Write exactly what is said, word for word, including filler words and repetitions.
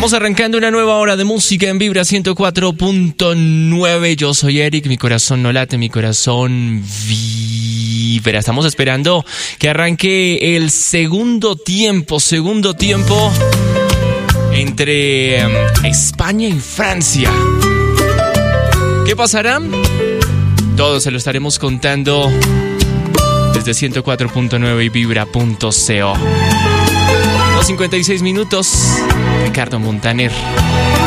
Estamos arrancando una nueva hora de música en Vibra ciento cuatro punto nueve. Yo soy Eric, mi corazón no late, mi corazón vibra. Estamos esperando que arranque el segundo tiempo, segundo tiempo entre um, España y Francia. ¿Qué pasará? Todo se lo estaremos contando desde ciento cuatro punto nueve y vibra punto co. Los cincuenta y seis minutos, Ricardo Montaner.